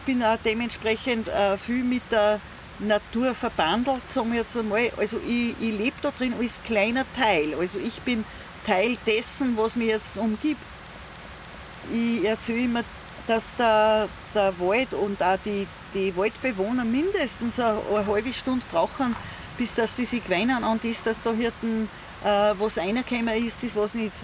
Ich bin auch dementsprechend viel mit der Natur verbandelt, sagen wir jetzt einmal. Also ich lebe da drin als kleiner Teil. Also ich bin Teil dessen, was mich jetzt umgibt. Ich erzähle immer, dass der Wald und auch die Waldbewohner mindestens eine halbe Stunde brauchen, bis dass sie sich gewöhnen an das, dass da Hirten was reingekommen ist, das was nicht